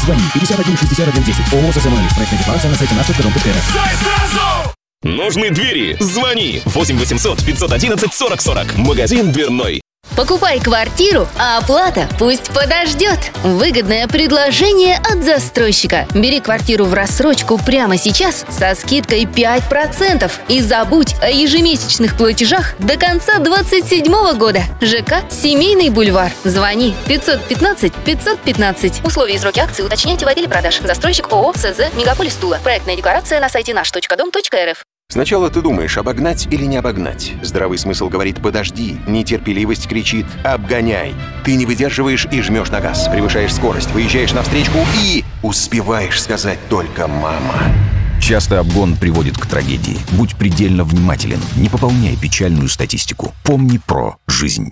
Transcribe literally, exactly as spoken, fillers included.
Звони пятьдесят один шестьдесят один десять. ООО «ССМ». Проектная декларация на сайте наш точка дом точка эр эф. Нужны двери? Звони восемь восемьсот пятьсот одиннадцать сорок сорок. Магазин дверной. Покупай квартиру, а оплата пусть подождет. Выгодное предложение от застройщика. Бери квартиру в рассрочку прямо сейчас со скидкой пять процентов и забудь о ежемесячных платежах до конца двадцать седьмого года. ЖК «Семейный бульвар». Звони пятьсот пятнадцать пятьсот пятнадцать. Условия и сроки акции уточняйте в отделе продаж. Застройщик ООО «СЗ Мегаполис Тула». Проектная декларация на сайте наш точка дом точка эр эф. Сначала ты думаешь, обогнать или не обогнать. Здравый смысл говорит «подожди». Нетерпеливость кричит «обгоняй». Ты не выдерживаешь и жмешь на газ. Превышаешь скорость, выезжаешь навстречку и успеваешь сказать только «мама». Часто обгон приводит к трагедии. Будь предельно внимателен, не пополняй печальную статистику. Помни про жизнь.